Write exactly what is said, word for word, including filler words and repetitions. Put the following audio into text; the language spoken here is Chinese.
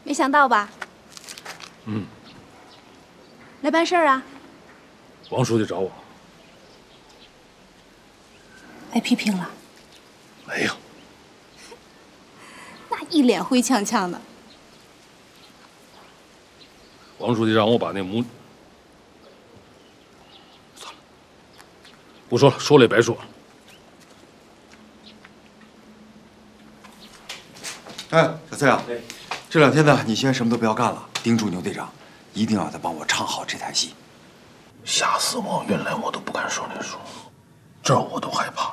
没想到吧？ 嗯。 来办事儿啊？ 王书记找我。 挨批评了？ 没有。 那一脸灰呛呛的。 王书记让我把那母……算了，不说了，说了也白说。 哎，小崔啊，这两天呢，你先什么都不要干了，盯住牛队长，一定要他帮我唱好这台戏。 吓死我！原来我都不敢说那数，这我都害怕。